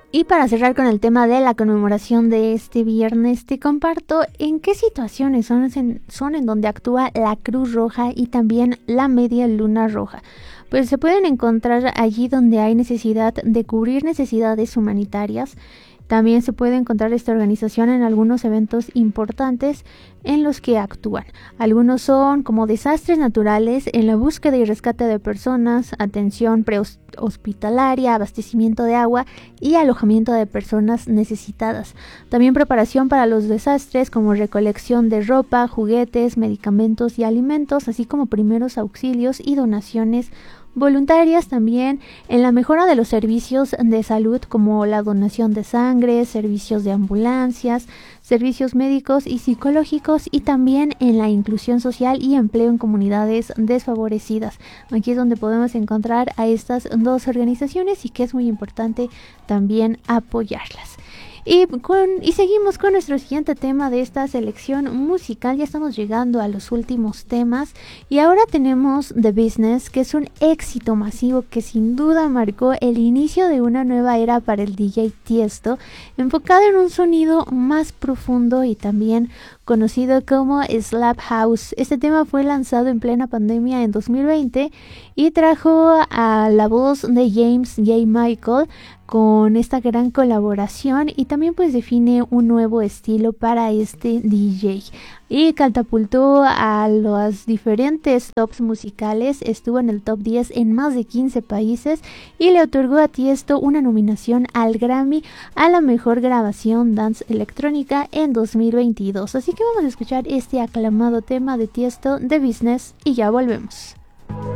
Y para cerrar con el tema de la conmemoración de este viernes, te comparto en qué situaciones son en donde actúa la Cruz Roja y también la Media Luna Roja. Pues se pueden encontrar allí donde hay necesidad de cubrir necesidades humanitarias. También se puede encontrar esta organización en algunos eventos importantes en los que actúan. Algunos son como desastres naturales, en la búsqueda y rescate de personas, atención prehospitalaria, abastecimiento de agua y alojamiento de personas necesitadas. También preparación para los desastres como recolección de ropa, juguetes, medicamentos y alimentos, así como primeros auxilios y donaciones voluntarias también en la mejora de los servicios de salud como la donación de sangre, servicios de ambulancias, servicios médicos y psicológicos y también en la inclusión social y empleo en comunidades desfavorecidas. Aquí es donde podemos encontrar a estas dos organizaciones y que es muy importante también apoyarlas. Y seguimos con nuestro siguiente tema de esta selección musical. Ya estamos llegando a los últimos temas y ahora tenemos The Business, que es un éxito masivo que sin duda marcó el inicio de una nueva era para el DJ Tiesto, enfocado en un sonido más profundo y también conocido como Slap House. Este tema fue lanzado en plena pandemia en 2020 y trajo a la voz de James J. Michael con esta gran colaboración y también pues define un nuevo estilo para este DJ y catapultó a los diferentes tops musicales. Estuvo en el top 10 en más de 15 países y le otorgó a Tiesto una nominación al Grammy a la mejor grabación dance electrónica en 2022. Así que vamos a escuchar este aclamado tema de Tiesto, The Business, y ya volvemos.